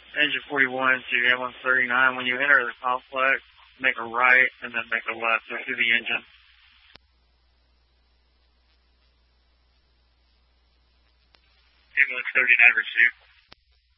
Engine 41 to Ambulance 39. When you enter the complex, make a right and then make a left to the engine. Ambulance 39 received.